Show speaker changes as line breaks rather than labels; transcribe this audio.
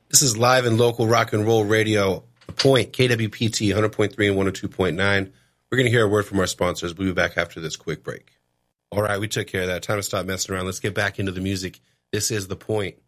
This is live and local rock and roll radio, The Point, KWPT 100.3 and 102.9. We're going to hear a word from our sponsors. We'll be back after this quick break. All right, we took care of that. Time to stop messing around. Let's get back into the music. This is The Point.